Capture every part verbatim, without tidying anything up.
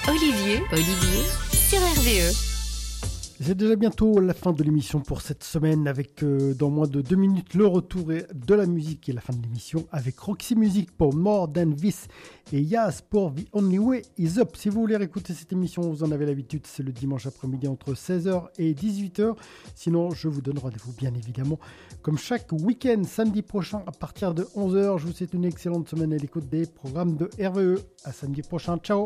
Olivier, Olivier, sur R V E. C'est déjà bientôt la fin de l'émission pour cette semaine avec euh, dans moins de deux minutes le retour de la musique et la fin de l'émission avec Roxy Music pour More Than This et Yas pour The Only Way Is Up. Si vous voulez réécouter cette émission, vous en avez l'habitude, c'est le dimanche après-midi entre seize heures et dix-huit heures. Sinon, je vous donne rendez-vous bien évidemment comme chaque week-end samedi prochain à partir de onze heures. Je vous souhaite une excellente semaine à l'écoute des programmes de R V E. À samedi prochain, ciao.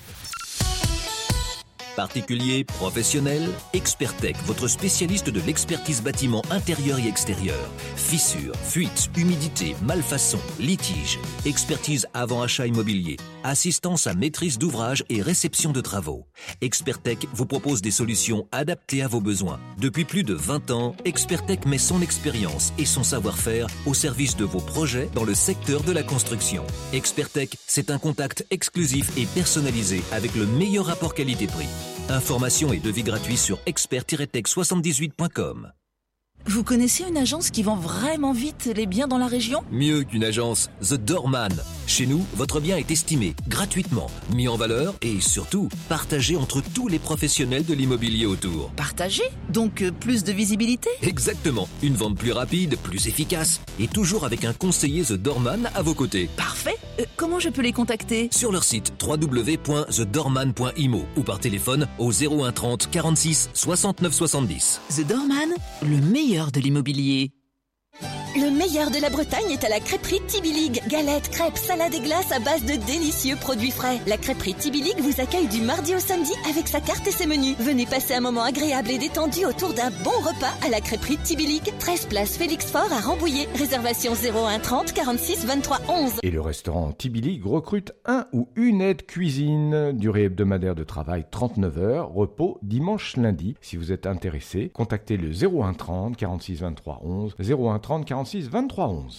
Particuliers, professionnels, Expertech, votre spécialiste de l'expertise bâtiment intérieur et extérieur. Fissures, fuites, humidité, malfaçons, litiges. Expertise avant achat immobilier. Assistance à maîtrise d'ouvrage et réception de travaux. Expertech vous propose des solutions adaptées à vos besoins. Depuis plus de vingt ans, Expertech met son expérience et son savoir-faire au service de vos projets dans le secteur de la construction. Expertech, c'est un contact exclusif et personnalisé avec le meilleur rapport qualité-prix. Informations et devis gratuits sur expert tiret tech soixante-dix-huit point com. Vous connaissez une agence qui vend vraiment vite les biens dans la région ? Mieux qu'une agence, The Doorman. Chez nous, votre bien est estimé, gratuitement, mis en valeur et surtout, partagé entre tous les professionnels de l'immobilier autour. Partagé ? Donc euh, plus de visibilité ? Exactement. Une vente plus rapide, plus efficace et toujours avec un conseiller The Doorman à vos côtés. Parfait. Euh, comment je peux les contacter ? Sur leur site w w w point the doorman point i m o ou par téléphone au zéro un trente quarante-six soixante-neuf soixante-dix. The Doorman, le meilleur de l'immobilier. Le meilleur de la Bretagne est à la crêperie Tibilig. Galettes, crêpes, salades et glaces à base de délicieux produits frais. La crêperie Tibilig vous accueille du mardi au samedi avec sa carte et ses menus. Venez passer un moment agréable et détendu autour d'un bon repas à la crêperie Tibilig. treize place Félix Faure à Rambouillet. Réservation zéro un trente quarante-six vingt-trois onze. Et le restaurant Tibilig recrute un ou une aide cuisine. Durée hebdomadaire de travail trente-neuf heures. Repos dimanche lundi. Si vous êtes intéressé, contactez le zéro un trente quarante-six vingt-trois onze. zéro un trente quarante-six vingt-trois onze.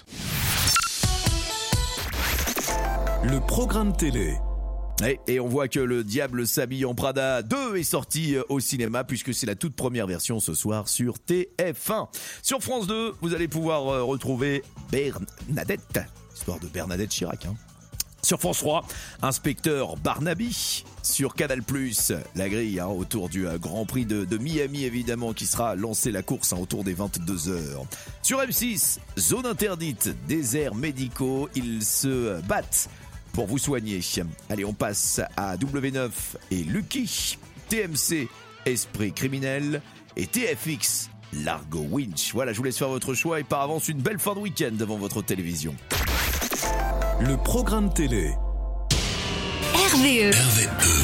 Le programme télé. Et, et on voit que Le Diable s'habille en Prada deux est sorti au cinéma puisque c'est la toute première version ce soir sur T F un. Sur France deux, vous allez pouvoir retrouver Bernadette, histoire de Bernadette Chirac, hein. Sur France trois, Inspecteur Barnaby. Sur Canal plus, la grille hein, autour du euh, Grand Prix de, de Miami évidemment qui sera lancé la course hein, autour des vingt-deux heures. Sur M six, Zone interdite, déserts médicaux, ils se battent pour vous soigner. Allez, on passe à W neuf et Lucky, T M C, Esprit criminel et T F X, Largo Winch. Voilà, je vous laisse faire votre choix et par avance une belle fin de week-end devant votre télévision. Le programme télé. R V E. R V E.